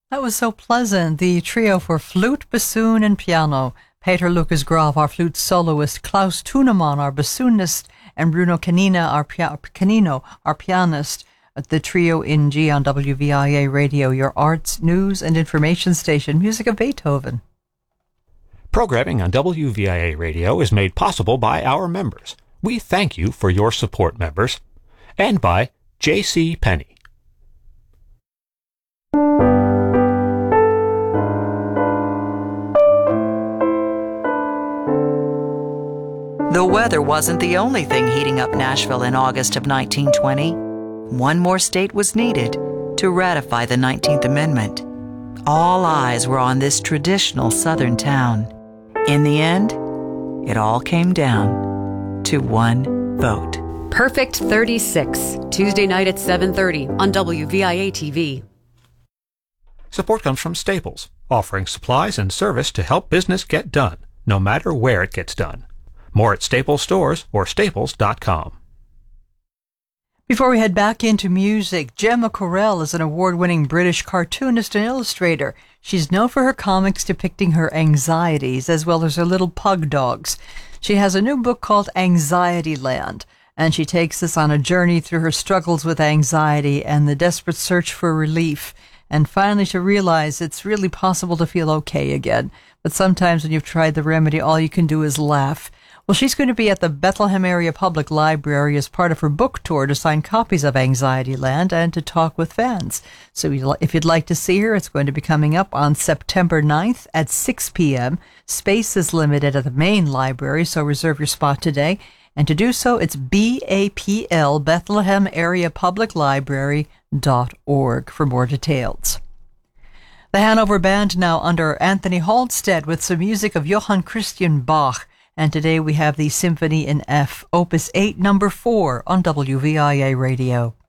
That was so pleasant. The trio for flute, bassoon, and piano. Peter Lucas Graf, our flute soloist, Klaus Tunemann, our bassoonist, and Bruno Canino, our pianist. The trio in G on WVIA Radio, your arts, news, and information station. Music of Beethoven. Programming on WVIA Radio is made possible by our members. We thank you for your support, members. And by J.C. Penney. The weather wasn't the only thing heating up Nashville in August of 1920. One more state was needed to ratify the 19th Amendment. All eyes were on this traditional Southern town. In the end, it all came down to one vote. Perfect 36, Tuesday night at 7:30 on WVIA TV. Support comes from Staples, offering supplies and service to help business get done, no matter where it gets done. More at Staples stores or staples.com. Before we head back into music, Gemma Correll is an award-winning British cartoonist and illustrator. She's known for her comics depicting her anxieties as well as her little pug dogs. She has a new book called Anxiety Land, and she takes us on a journey through her struggles with anxiety and the desperate search for relief, and finally to realize it's really possible to feel okay again. But sometimes when you've tried the remedy, all you can do is laugh. Well, she's going to be at the Bethlehem Area Public Library as part of her book tour to sign copies of Anxiety Land and to talk with fans. So if you'd like to see her, it's going to be coming up on September 9th at 6 p.m. Space is limited at the main library, so reserve your spot today. And to do so, it's BAPL, Bethlehem Area Public Library.org for more details. The Hanover Band now under Anthony Halstead with some music of Johann Christian Bach. And today we have the Symphony in F, Opus 8, number 4 on WVIA Radio.